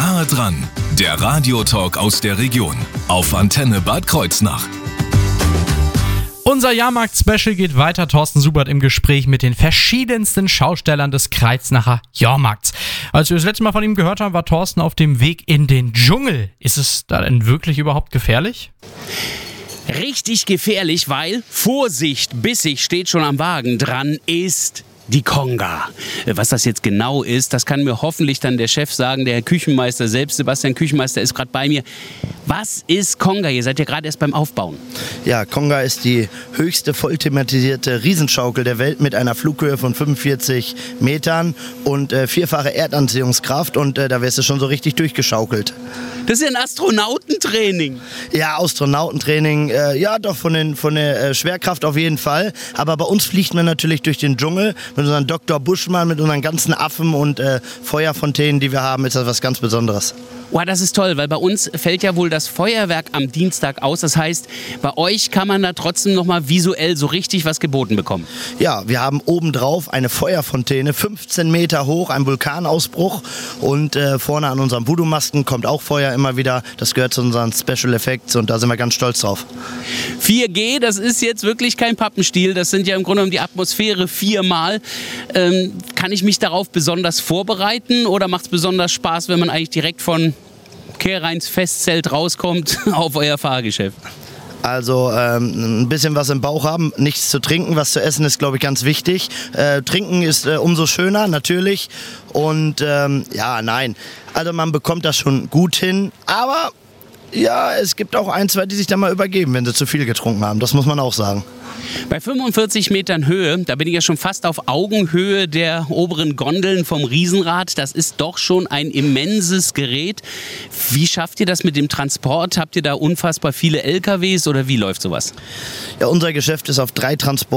Nahe dran, der Radiotalk aus der Region auf Antenne Bad Kreuznach. Unser Jahrmarkt-Special geht weiter. Thorsten Subert im Gespräch mit den verschiedensten Schaustellern des Kreuznacher Jahrmarkts. Als wir das letzte Mal von ihm gehört haben, war Thorsten auf dem Weg in den Dschungel. Ist es da denn wirklich überhaupt gefährlich? Richtig gefährlich, weil, Vorsicht, bissig steht schon am Wagen dran, ist die Conga. Was das jetzt genau ist, das kann mir hoffentlich dann der Chef sagen, der Herr Küchenmeister selbst. Sebastian Küchenmeister ist gerade bei mir. Was ist Conga? Ihr seid ja gerade erst beim Aufbauen. Ja, Conga ist die höchste vollthematisierte Riesenschaukel der Welt mit einer Flughöhe von 45 Metern und vierfache Erdanziehungskraft und da wirst du schon so richtig durchgeschaukelt. Das ist ja ein Astronautentraining. Ja, Astronautentraining, ja doch von der Schwerkraft auf jeden Fall. Aber bei uns fliegt man natürlich durch den Dschungel mit unserem Dr. Buschmann, mit unseren ganzen Affen und Feuerfontänen, die wir haben, ist das was ganz Besonderes. Wow, das ist toll, weil bei uns fällt ja wohl das Feuerwerk am Dienstag aus. Das heißt, bei euch kann man da trotzdem noch mal visuell so richtig was geboten bekommen. Ja, wir haben obendrauf eine Feuerfontäne, 15 Meter hoch, ein Vulkanausbruch und vorne an unserem Voodoo-Masken kommt auch Feuer immer wieder. Das gehört zu unseren Special Effects und da sind wir ganz stolz drauf. 4G, das ist jetzt wirklich kein Pappenstiel. Das sind ja im Grunde genommen die Atmosphäre 4-mal. Kann ich mich darauf besonders vorbereiten oder macht es besonders Spaß, wenn man eigentlich direkt von Kehrreins Festzelt rauskommt auf euer Fahrgeschäft? Also ein bisschen was im Bauch haben, nichts zu trinken, was zu essen ist, glaube ich, ganz wichtig. Trinken ist umso schöner, natürlich. Und ja, nein, also man bekommt das schon gut hin, aber ja, es gibt auch ein, zwei, die sich da mal übergeben, wenn sie zu viel getrunken haben, das muss man auch sagen. Bei 45 Metern Höhe, da bin ich ja schon fast auf Augenhöhe der oberen Gondeln vom Riesenrad. Das ist doch schon ein immenses Gerät. Wie schafft ihr das mit dem Transport? Habt ihr da unfassbar viele LKWs oder wie läuft sowas? Ja, unser Geschäft ist auf 3 Transporten